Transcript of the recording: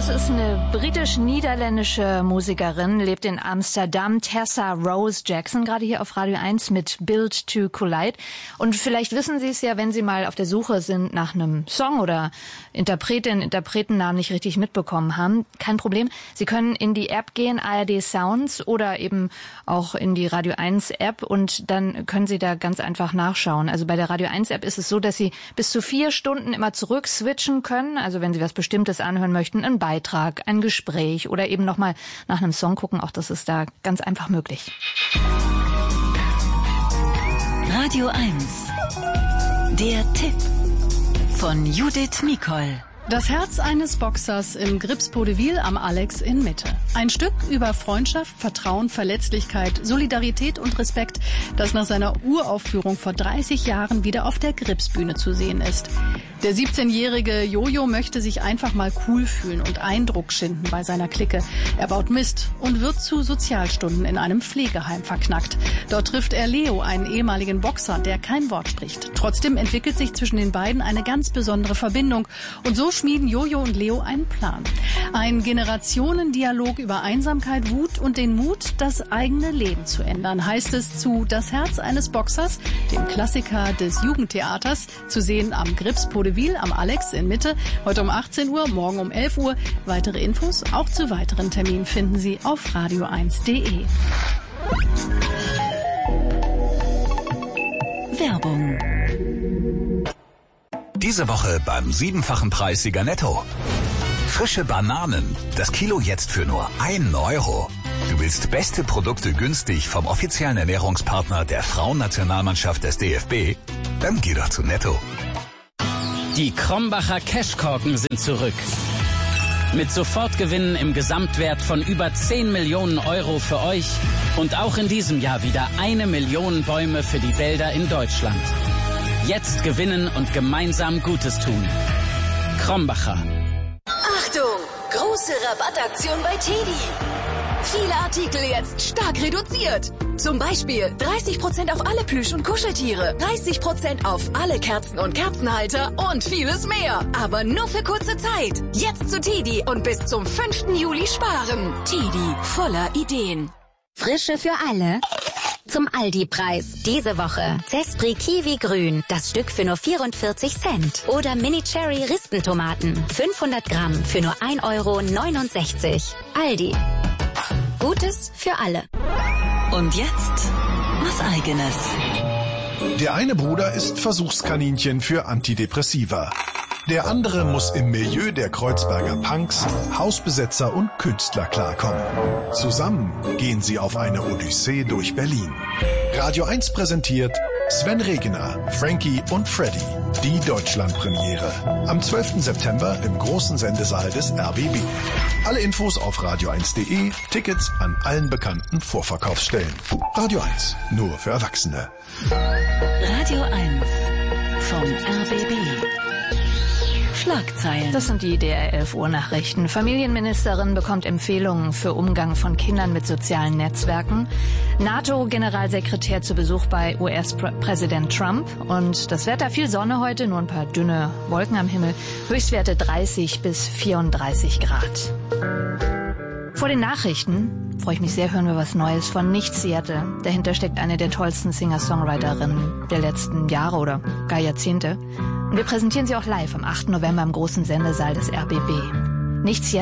Das ist eine britisch-niederländische Musikerin, lebt in Amsterdam, Tessa Rose Jackson, gerade hier auf Radio 1 mit Built to Collide. Und vielleicht wissen Sie es ja, wenn Sie mal auf der Suche sind nach einem Song oder Interpretennamen nicht richtig mitbekommen haben. Kein Problem. Sie können in die App gehen, ARD Sounds, oder eben auch in die Radio 1 App, und dann können Sie da ganz einfach nachschauen. Also bei der Radio 1 App ist es so, dass Sie bis zu 4 Stunden immer zurück switchen können. Also wenn Sie was Bestimmtes anhören möchten, einen Beitrag, ein Gespräch oder eben nochmal nach einem Song gucken, auch das ist da ganz einfach möglich. Radio 1. Der Tipp von Judith Mikol. Das Herz eines Boxers im Grips-Podevil am Alex in Mitte. Ein Stück über Freundschaft, Vertrauen, Verletzlichkeit, Solidarität und Respekt, das nach seiner Uraufführung vor 30 Jahren wieder auf der Grips-Bühne zu sehen ist. Der 17-jährige Jojo möchte sich einfach mal cool fühlen und Eindruck schinden bei seiner Clique. Er baut Mist und wird zu Sozialstunden in einem Pflegeheim verknackt. Dort trifft er Leo, einen ehemaligen Boxer, der kein Wort spricht. Trotzdem entwickelt sich zwischen den beiden eine ganz besondere Verbindung. Und so schmieden Jojo und Leo einen Plan. Ein Generationendialog über Einsamkeit, Wut und den Mut, das eigene Leben zu ändern, heißt es zu Das Herz eines Boxers, dem Klassiker des Jugendtheaters, zu sehen am Grips-Podevil am Alex in Mitte, heute um 18 Uhr, morgen um 11 Uhr. Weitere Infos auch zu weiteren Terminen finden Sie auf radio1.de. Werbung. Diese Woche beim 7-fachen Preissieger Netto. Frische Bananen. Das Kilo jetzt für nur 1 Euro. Du willst beste Produkte günstig vom offiziellen Ernährungspartner der Frauennationalmannschaft des DFB? Dann geh doch zu Netto. Die Krombacher Cashkorken sind zurück. Mit Sofortgewinnen im Gesamtwert von über 10 Millionen Euro für euch und auch in diesem Jahr wieder 1 Million Bäume für die Wälder in Deutschland. Jetzt gewinnen und gemeinsam Gutes tun. Krombacher. Achtung! Große Rabattaktion bei Teddy. Viele Artikel jetzt stark reduziert. Zum Beispiel 30% auf alle Plüsch- und Kuscheltiere, 30% auf alle Kerzen und Kerzenhalter und vieles mehr. Aber nur für kurze Zeit. Jetzt zu Teddy und bis zum 5. Juli sparen. Teddy, voller Ideen. Frische für alle. Zum Aldi-Preis. Diese Woche Zespri Kiwi Grün, das Stück für nur 44 Cent. Oder Mini Cherry Rispentomaten, 500 Gramm für nur 1,69 €. Aldi. Gutes für alle. Und jetzt was Eigenes. Der eine Bruder ist Versuchskaninchen für Antidepressiva. Der andere muss im Milieu der Kreuzberger Punks, Hausbesetzer und Künstler klarkommen. Zusammen gehen sie auf eine Odyssee durch Berlin. Radio 1 präsentiert Sven Regener, Frankie und Freddy, die Deutschlandpremiere. Am 12. September im großen Sendesaal des RBB. Alle Infos auf radio1.de, Tickets an allen bekannten Vorverkaufsstellen. Radio 1, nur für Erwachsene. Radio 1 vom RBB. Schlagzeilen. Das sind die DR 11 Uhr Nachrichten. Familienministerin bekommt Empfehlungen für Umgang von Kindern mit sozialen Netzwerken. NATO-Generalsekretär zu Besuch bei US-Präsident Trump. Und das Wetter, viel Sonne heute, nur ein paar dünne Wolken am Himmel. Höchstwerte 30 bis 34 Grad. Vor den Nachrichten freue ich mich sehr, hören wir was Neues von Nicht Seattle. Dahinter steckt eine der tollsten Singer-Songwriterinnen der letzten Jahre oder gar Jahrzehnte. Und wir präsentieren sie auch live am 8. November im großen Sendesaal des RBB. Nicht Seattle.